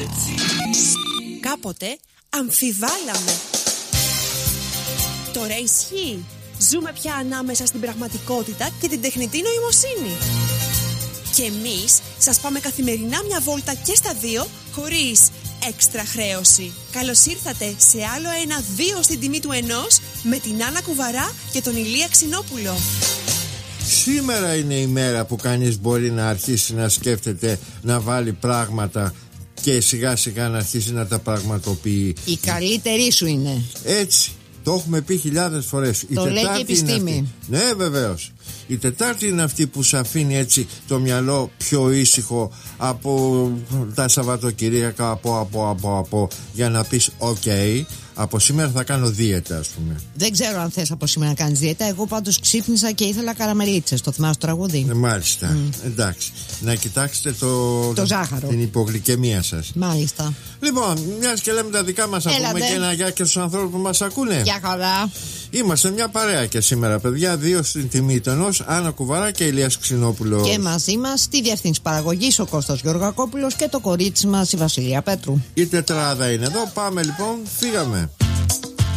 Κάποτε αμφιβάλαμε. Τώρα ισχύει. Ζούμε πια ανάμεσα στην πραγματικότητα και την τεχνητή νοημοσύνη. Και εμείς σας πάμε καθημερινά μια βόλτα και στα δύο, χωρίς έξτρα χρέωση. Καλώς ήρθατε σε άλλο ένα 2 στην τιμή του 1 με την Άννα Κουβαρά και τον Ηλία Ξινόπουλο. Σήμερα είναι η μέρα που κανείς μπορεί να αρχίσει να σκέφτεται να βάλει πράγματα και σιγά σιγά να αρχίσει να τα πραγματοποιεί. Η καλύτερη σου είναι. Έτσι, το έχουμε πει χιλιάδες φορές. Το λέει και η επιστήμη. Ναι, βεβαίως. Η Τετάρτη είναι αυτή που σου αφήνει έτσι το μυαλό πιο ήσυχο από τα Σαββατοκυριακά, από για να πεις ok, από σήμερα θα κάνω δίαιτα, ας πούμε. Δεν ξέρω αν θες από σήμερα να κάνεις δίαιτα. Εγώ πάντως ξύπνησα και ήθελα καραμελίτσες. Το θυμάσαι το τραγούδι? Μάλιστα. Εντάξει. Να κοιτάξετε το ζάχαρο, την υπογλυκαιμία σας. Μάλιστα. Λοιπόν, μιας και λέμε τα δικά μας, να πούμε και ένα γεια και στους ανθρώπους που μας ακούνε. Γεια χαρά. Είμαστε μια παρέα και σήμερα, παιδιά, 2 στην τιμή του 1, Άννα Κουβαρά και Ηλίας Ξινόπουλος. Και μαζί μας στη διευθύνση παραγωγής ο Κώστας Γεωργακόπουλος και το κορίτσι μας η Βασιλεία Πέτρου. Η τετράδα είναι εδώ. Πάμε λοιπόν, φύγαμε.